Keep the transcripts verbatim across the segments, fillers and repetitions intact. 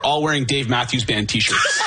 all wearing Dave Matthews Band t-shirts.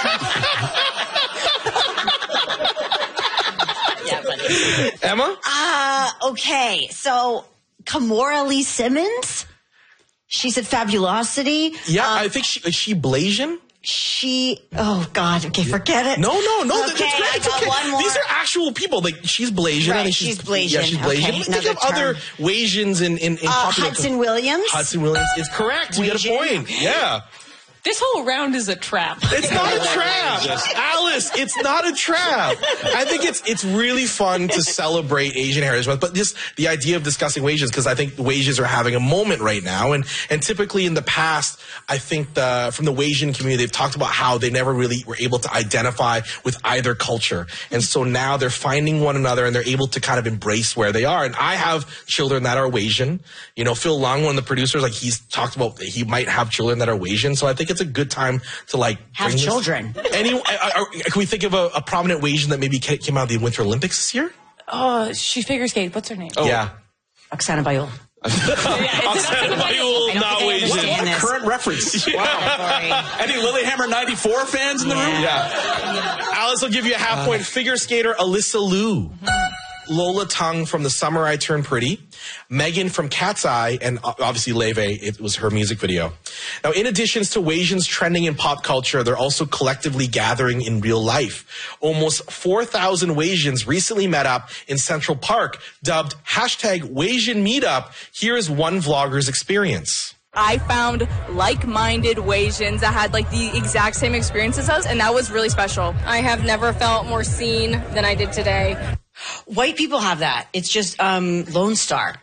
Yeah, buddy. Emma? Uh, okay. So, Kimora Lee Simmons, she's at Fabulosity. Yeah, um, I think she, is she Blasian? She, oh God, okay, forget it. No, no, no. Okay, that's great. I It's got okay. one more. These are actual people. Like she's Blasian. Right, I think she's Blasian. Yeah, she's Blasian. Okay, Think of another other term. Wasians in in, in Uh, popular Hudson Williams. Hudson Williams is correct. You got a Wasian. point. Yeah. This whole round is a trap. It's not a trap. Alice, it's not a trap. I think it's it's really fun to celebrate Asian Heritage Month, but just the idea of discussing wages, because I think wages are having a moment right now. And and typically in the past, I think the from the Wasian community, they've talked about how they never really were able to identify with either culture. And so now they're finding one another and they're able to kind of embrace where they are. And I have children that are Wasian. You know, Phil Long, one of the producers, like he's talked about that he might have children that are Wasian. So I think it's a good time to like Have bring this- children. Any, are, are, can we think of a, a prominent Wasian that maybe ca- came out of the Winter Olympics this year? Oh, she figure skate. What's her name? Oh. Yeah. Oksana Bayul. Oksana Bayul, not Wasian. This. Current reference. Wow. Any Lilyhammer ninety-four fans in the room? Yeah. Alice will give you a half point. Figure skater Alyssa Liu. Lola Tung from The Summer I Turned Pretty, Megan from Cat's Eye, and obviously Leve, it was her music video. Now, in addition to Wasians trending in pop culture, they're also collectively gathering in real life. Almost four thousand Wasians recently met up in Central Park, dubbed hashtag Wasian Meetup. Here's one vlogger's experience. I found like-minded Wasians that had like the exact same experiences as us, and that was really special. I have never felt more seen than I did today. White people have that. It's just um, Lone Star.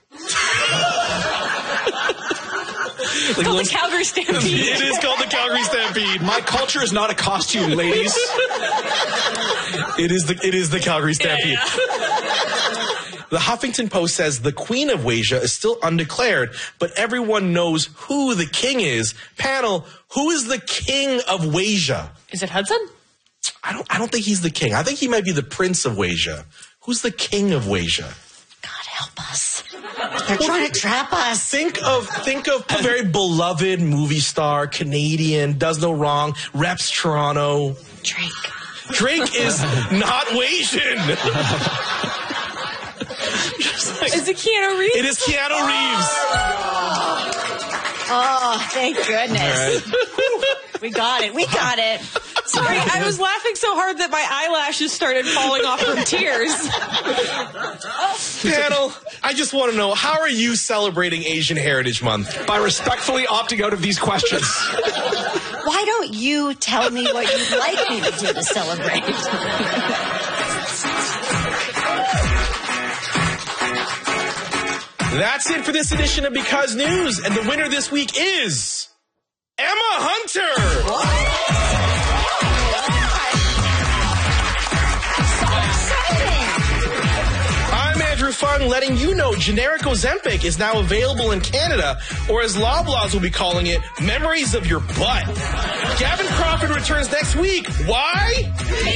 Like Called Lone- the Calgary Stampede. It is called the Calgary Stampede. My culture is not a costume, ladies. It is the it is the Calgary Stampede. Yeah, yeah. The Huffington Post says the Queen of Wasia is still undeclared, but everyone knows who the king is. Panel, who is the king of Wasia? Is it Hudson? I don't I don't think he's the king. I think he might be the prince of Wasia. Who's the king of Wasia? God help us. They're trying to trap us. Think of think of a very beloved movie star, Canadian, does no wrong, reps Toronto. Drake. Drake is not Wasian. Like, is it Keanu Reeves? It is Keanu Reeves. Oh, thank goodness. Right. We got it. We got it. Sorry, I was laughing so hard that my eyelashes started falling off from tears. Panel, I just want to know, how are you celebrating Asian Heritage Month? By respectfully opting out of these questions. Why don't you tell me what you'd like me to do to celebrate? That's it for this edition of Because News, and the winner this week is Emma Hunter. I'm Andrew Fung, letting you know generic Ozempic is now available in Canada, or as Loblaws will be calling it, memories of your butt. Gavin Crawford returns next week. Why?